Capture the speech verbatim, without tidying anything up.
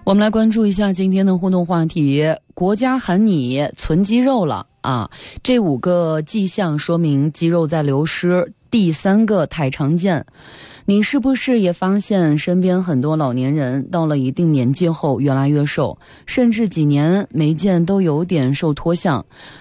我们来关注一下今天的互动话题，国家喊你存肌肉了啊！这五个迹象说明肌肉在流失。第三个太常见，你是不是也发现身边很多老年人到了一定年纪后越来越瘦，甚至几年没见都有点瘦脱相？